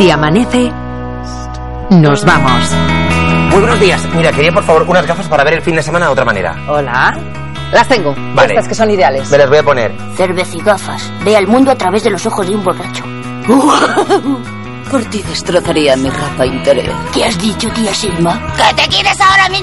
Si amanece, nos vamos. Muy buenos días. Mira, quería por favor unas gafas para ver el fin de semana de otra manera. Hola. Las tengo. Vale. Estas que son ideales. Me las voy a poner. Cerveza y gafas. Ve al mundo a través de los ojos de un borracho. Por ti destrozaría mi raza interior. ¿Qué has dicho, tía Selma? ¡Que te quieres ahora mismo!